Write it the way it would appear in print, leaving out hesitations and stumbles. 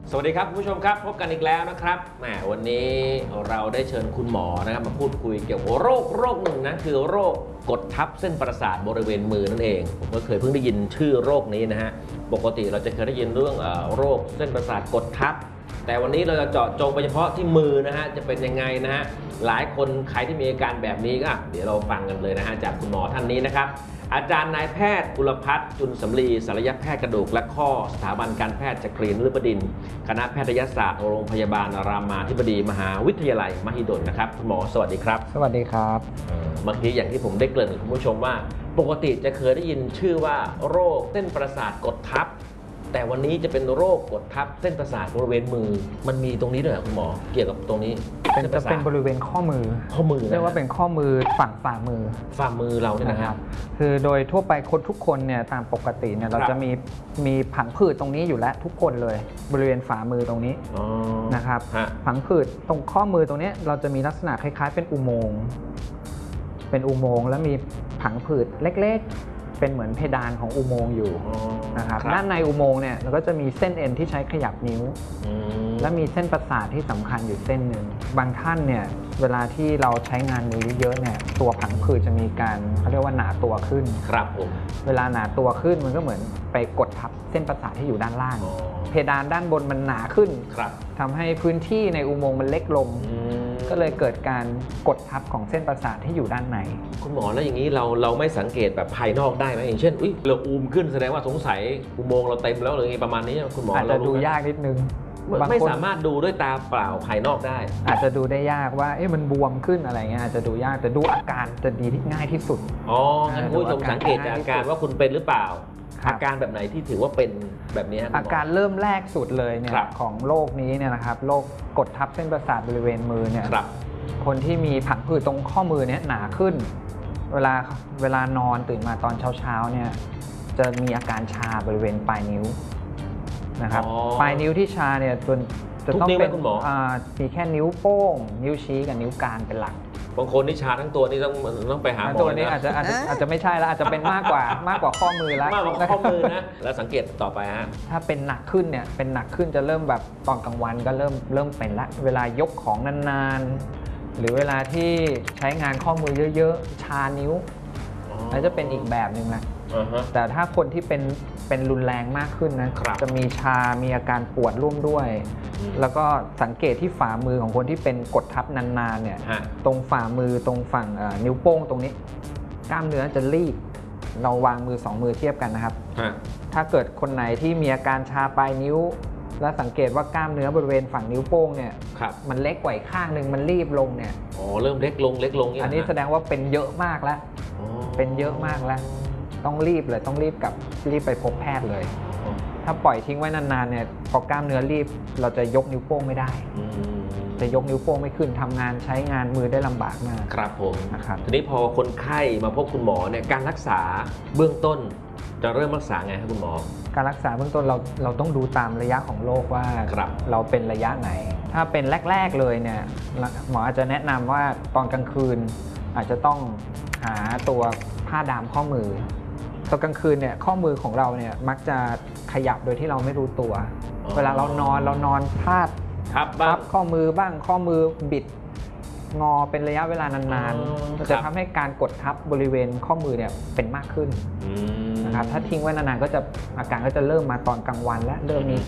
สวัสดีครับคุณผู้ชมครับพบกันอีกแล้วนะครับแหมวันนี้เราได้เชิญคุณหมอนะครับมาพูดคุยเกี่ยวกับโรคหนึ่งนะคือโรคกดทับเส้นประสาทบริเวณมือนั่นเองผมก็เคยเพิ่งได้ยินชื่อโรคนี้นะฮะปกติเราจะเคยได้ยินเรื่องโรคเส้นประสาทกดทับแต่วันนี้เราจะเจาะจงไปเฉพาะที่มือนะฮะจะเป็นยังไงนะฮะหลายคนใครที่มีอาการแบบนี้ก็เดี๋ยวเราฟังกันเลยนะฮะจากคุณหมอท่านนี้นะครับอาจารย์นายแพทย์กุลพัฒน์จุลสำลีศัลยแพทย์กระดูกและข้อสถาบันการแพทย์จักรีนฤบดินทร์คณะแพทยศาสตร์โรงพยาบาลรามาธิบดีมหาวิทยาลัยมหิดลนะครับคุณหมอสวัสดีครับสวัสดีครับเมื่อกี้อย่างที่ผมได้เกริ่นกับคุณผู้ชมว่าปกติจะเคยได้ยินชื่อว่าโรคเส้นประสาทกดทับแต่วันนี้จะเป็นโรคกดทับเส้นประสาทบริเวณมือมันมีตรงนี้ด้วยเหรอคุณหมอเกี่ยวกับตรงนี้จะเป็นบริเวณข้อมือเรียกว่าเป็นข้อมือฝั่งฝ่ามือเราเนี่ยนะครับคือโดยทั่วไปคนทุกคนเนี่ยตามปกติเนี่ยเราจะมีผังผืดตรงนี้อยู่แล้วทุกคนเลยบริเวณฝ่ามือตรงนี้นะครับผังผืดตรงข้อมือตรงนี้เราจะมีลักษณะคล้ายๆเป็นอุโมงค์แล้วมีผังผืดเล็กๆเป็นเหมือนเพดานของอุโมงค์อยู่นะครับด้านในอุโมงค์เนี่ยเราก็จะมีเส้นเอ็นที่ใช้ขยับนิ้วและมีเส้นประสาทที่สำคัญอยู่เส้นหนึ่งบางท่านเนี่ยเวลาที่เราใช้งานมือเยอะๆเนี่ยตัวผังผืดจะมีการเขาเรียกว่าหนาตัวขึ้นครับผมเวลาหนาตัวขึ้นมันก็เหมือนไปกดทับเส้นประสาทที่อยู่ด้านล่างเพดานด้านบนมันหนาขึ้นทำให้พื้นที่ในอุโมงค์มันเล็กลงก็เลยเกิดการกดทับของเส้นประสาทที่อยู่ด้านในคุณหมอแล้วอย่างนี้เราไม่สังเกตแบบภายนอกได้ไหมอย่างเช่นเราอูมขึ้นแสดงว่าสงสัยอุโมงค์เราเต็มแล้วหรือไงประมาณนี้คุณหมออาจจะดูยากนิดนึงไม่สามารถดูด้วยตาเปล่าภายนอกได้อาจจะดูได้ยากว่ามันบวมขึ้นอะไรเงี้ยอาจจะดูยากแต่ดูอาการจะดีที่ง่ายที่สุดงั้นคุณผู้ชมสังเกตจากอาการว่าคุณเป็นหรือเปล่าอาการแบบไหนที่ถือว่าเป็นแบบนี้อาการเริ่มแรกสุดเลยเนี่ยของโรคนี้เนี่ยนะครับโรคกดทับเส้นประสาทบริเวณมือเนี่ยคนที่มีผังผืดตรงข้อมือเนี่ยหนาขึ้นเวลานอนตื่นมาตอนเช้าเนี่ยจะมีอาการชาบริเวณปลายนิ้วนะครับปลายนิ้วที่ชาเนี่ยจะต้องเป็นมีแค่นิ้วโป้งนิ้วชี้กับนิ้วกลางเป็นหลักบางคนนี่ชาทั้งตัวนี่ต้องไปหาหมอตัวนี้อาจจะไม่ใช่แล้วอาจจะเป็นมากกว่าข้อมือแล้วมากกว่าข้อมือนะแล้วสังเกตต่อไปฮะถ้าเป็นหนักขึ้นเนี่ยเป็นหนักขึ้นจะเริ่มแบบตอนกลางวันก็เริ่มเป็นละเวลายกของนานๆหรือเวลาที่ใช้งานข้อมือเยอะๆชานิ้วแล้วจะเป็นอีกแบบหนึ่งนะแต่ถ้าคนที่เป็นรุนแรงมากขึ้นนะจะมีชามีอาการปวดร่วมด้วยแล้วก็สังเกตที่ฝ่ามือของคนที่เป็นกดทับนานๆเนี่ยตรงฝ่ามือตรงฝั่งนิ้วโป้งตรงนี้กล้ามเนื้อจะรีบเราวางมือ2มือเทียบกันนะครับถ้าเกิดคนไหนที่มีอาการชาปลายนิ้วและสังเกตว่ากล้ามเนื้อบริเวณฝั่งนิ้วโป้งเนี่ยมันเล็กกว่าอีกข้างหนึ่งมันรีบลงเนี่ยเริ่มเล็กลงอันนี้แสดงว่าเป็นเยอะมากแล้วเป็นเยอะมากแล้วต้องรีบไปพบแพทย์เลยถ้าปล่อยทิ้งไว้นานๆเนี่ยพอกล้ามเนื้อรีบเราจะยกนิ้วโป้งไม่ได้จะยกนิ้วโป้งไม่ขึ้นทำงานใช้งานมือได้ลำบากมากครับผมนะครับทีนี้พอคนไข้มาพบคุณหมอเนี่ยการรักษาเบื้องต้นจะเริ่มรักษาไงครับคุณหมอการรักษาเบื้องต้นเราต้องดูตามระยะของโรคว่าเราเป็นระยะไหนถ้าเป็นแรกๆเลยเนี่ยหมออาจจะแนะนำว่าตอนกลางคืนอาจจะต้องหาตัวผ้าดามข้อมือตอนกลางคืนเนี่ยข้อมือของเราเนี่ยมักจะขยับโดยที่เราไม่รู้ตัวเวลาเรานอนพลาดทับข้อมือบ้างข้อมือบิดงอเป็นระยะเวลานานๆจะทำให้การกดทับบริเวณข้อมือเนี่ยเป็นมากขึ้นนะครับถ้าทิ้งไว้นานๆก็จะอาการก็จะเริ่มมาตอนกลางวันและเริ่มมี